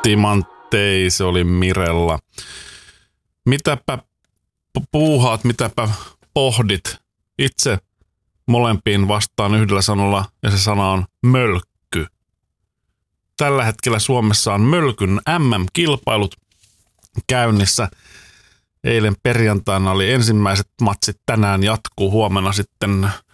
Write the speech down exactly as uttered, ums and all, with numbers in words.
Timanttei, se oli Mirella. Mitäpä puuhaat, mitäpä pohdit? Itse molempiin vastaan yhdellä sanalla ja se sana on mölkky. Tällä hetkellä Suomessa on mölkyn M M-kilpailut käynnissä. Eilen perjantaina oli ensimmäiset matsit, tänään jatkuu, huomenna sitten